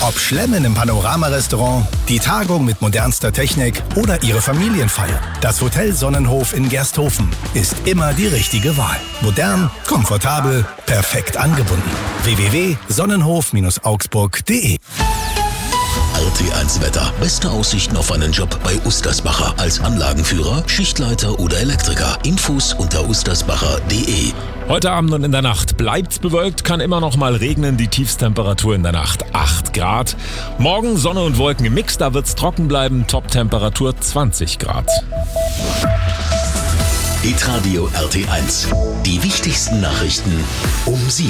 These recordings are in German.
Ob Schlemmen im Panorama-Restaurant, die Tagung mit modernster Technik oder Ihre Familienfeier. Das Hotel Sonnenhof in Gersthofen ist immer die richtige Wahl. Modern, komfortabel, perfekt angebunden. www.sonnenhof-augsburg.de RT1 Wetter. Beste Aussichten auf einen Job bei Ustersbacher. Als Anlagenführer, Schichtleiter oder Elektriker. Infos unter ustersbacher.de. Heute Abend und in der Nacht bleibt's bewölkt, kann immer noch mal regnen. Die Tiefstemperatur in der Nacht 8 Grad. Morgen Sonne und Wolken im Mix, da wird's trocken bleiben. Toptemperatur 20 Grad. Hitradio RT1. Die wichtigsten Nachrichten um 7.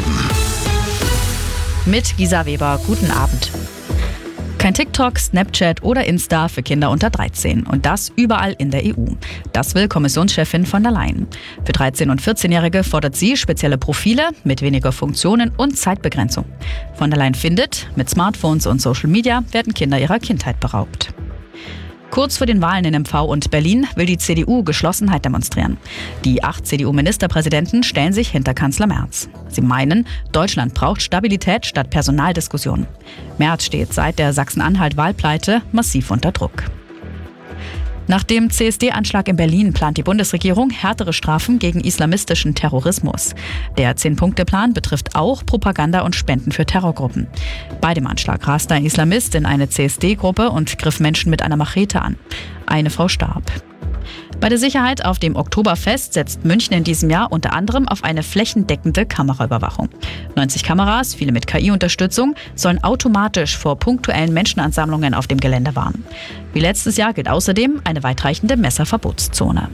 Mit Gisa Weber, guten Abend. Kein TikTok, Snapchat oder Insta für Kinder unter 13. Und das überall in der EU. Das will Kommissionschefin von der Leyen. Für 13- und 14-Jährige fordert sie spezielle Profile mit weniger Funktionen und Zeitbegrenzung. Von der Leyen findet, mit Smartphones und Social Media werden Kinder ihrer Kindheit beraubt. Kurz vor den Wahlen in MV und Berlin will die CDU Geschlossenheit demonstrieren. Die 8 CDU-Ministerpräsidenten stellen sich hinter Kanzler Merz. Sie meinen, Deutschland braucht Stabilität statt Personaldiskussion. Merz steht seit der Sachsen-Anhalt-Wahlpleite massiv unter Druck. Nach dem CSD-Anschlag in Berlin plant die Bundesregierung härtere Strafen gegen islamistischen Terrorismus. Der 10-Punkte-Plan betrifft auch Propaganda und Spenden für Terrorgruppen. Bei dem Anschlag raste ein Islamist in eine CSD-Gruppe und griff Menschen mit einer Machete an. Eine Frau starb. Bei der Sicherheit auf dem Oktoberfest setzt München in diesem Jahr unter anderem auf eine flächendeckende Kameraüberwachung. 90 Kameras, viele mit KI-Unterstützung, sollen automatisch vor punktuellen Menschenansammlungen auf dem Gelände warnen. Wie letztes Jahr gilt außerdem eine weitreichende Messerverbotszone.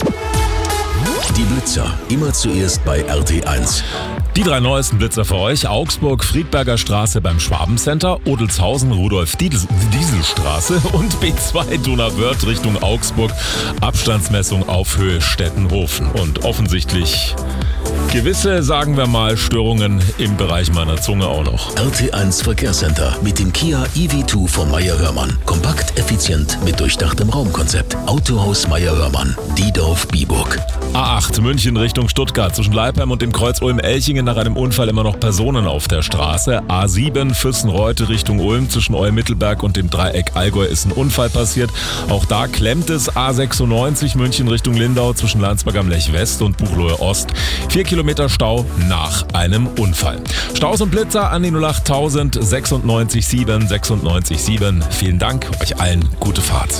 Die Blitzer, immer zuerst bei RT1. Die 3 neuesten Blitzer für euch: Augsburg, Friedberger Straße beim Schwabencenter, Odelshausen, Rudolf-Diesel-Straße und B2 Donauwörth Richtung Augsburg. Abstandsmessung auf Höhe Stettenhofen. Und offensichtlich gewisse, sagen wir mal, Störungen im Bereich meiner Zunge auch noch. RT1 Verkehrscenter mit dem Kia EV2 von Meyer-Hörmann. Kompakt, effizient, mit durchdachtem Raumkonzept. Autohaus Meyer-Hörmann, Diedorf-Biburg. A8 München Richtung Stuttgart. Zwischen Leipheim und dem Kreuz Ulm-Elchingen nach einem Unfall immer noch Personen auf der Straße. A7 Füssen-Reute Richtung Ulm. Zwischen Eulen-Mittelberg und dem Dreieck Allgäu ist ein Unfall passiert. Auch da klemmt es. A96 München Richtung Lindau zwischen Landsberg am Lech West und Buchloe Ost. 4 Kilometer Stau nach einem Unfall. Staus und Blitzer an die 08000 96 7 96 7. Vielen Dank, euch allen gute Fahrt.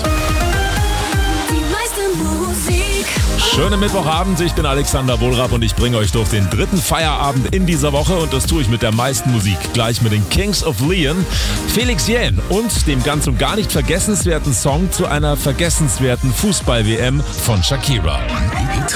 Schönen Mittwochabend, ich bin Alexander Wohlrab und ich bringe euch durch den 3. Feierabend in dieser Woche und das tue ich mit der meisten Musik. Gleich mit den Kings of Leon, Felix Jähn und dem ganz und gar nicht vergessenswerten Song zu einer vergessenswerten Fußball-WM von Shakira.